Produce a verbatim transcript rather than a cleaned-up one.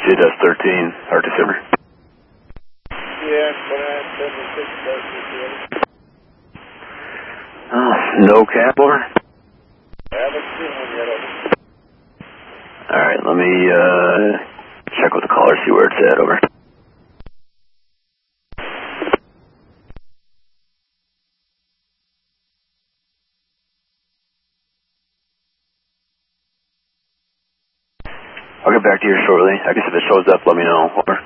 C H S thirteen, Arctic Silver. Yeah, twenty-nine seventy-six, Arctic Silver. Oh, no cap, over? I haven't seen one yet, over. Alright, let me, uh, check with the caller, see where it's at, over. I'll get back to you shortly. I guess if it shows up, let me know, over.